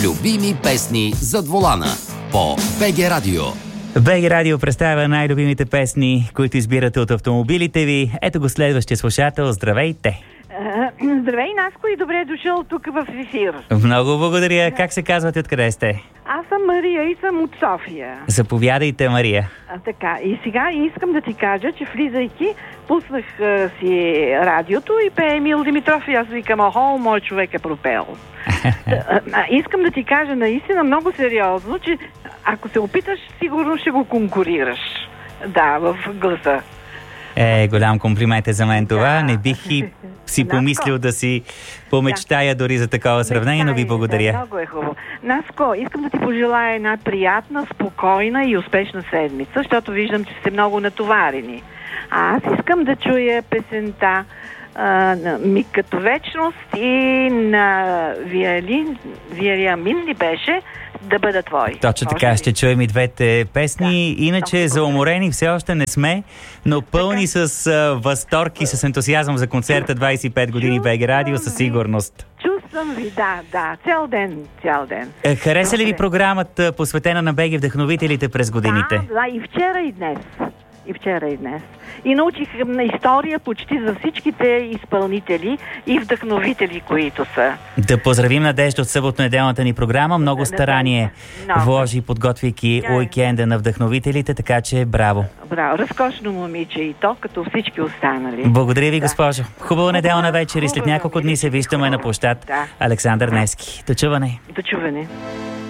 Любими песни зад волана по БГ Радио. БГ Радио представя най-любимите песни, които избирате от автомобилите ви. Ето го следващия слушател. Здравейте! Здравей, Наско, и добре дошъл тук в ефир. Много благодаря. Как се казвате, откъде сте? Аз съм Мария и съм от София. Заповядайте, Мария. Така, и сега искам да ти кажа, че влизайки, пуснах си радиото и пее Емил Димитров и аз викам: охо, мой човек е пропел. Искам да ти кажа наистина много сериозно, че ако се опиташ, сигурно ще го конкурираш. Да, в гласа. Голям комплимент е за мен това. Не бих и си помислил да си помечтая дори за такова сравнение, но ви благодаря. Да, много е хубаво. Наско, искам да ти пожелая една приятна, спокойна и успешна седмица, защото виждам, че сте много натоварени. А аз искам да чуя песента Миг като вечност и на Виалиамин ли беше Да бъда твой. Точно така, ще чуем и двете песни. Да, иначе зауморени все още не сме, но пълни с възторг и с ентусиазъм за концерта 25 години БГ Радио със сигурност. Чувствам ви, да. Цял ден. Хареса ли ви програмата, посветена на БГ вдъхновителите през годините? Да, и вчера и днес. И научих история почти за всичките изпълнители и вдъхновители, които са. Да поздравим Надежда от съботно-неделната ни програма. Много старание вложи, подготвяйки уикенда на вдъхновителите, така че браво. Браво, разкошно момиче и то, като всички останали. Благодаря ви, госпожо. Хубава неделна вечер и след няколко дни се виждаме на площад Александър Невски. До чуване. До чуване.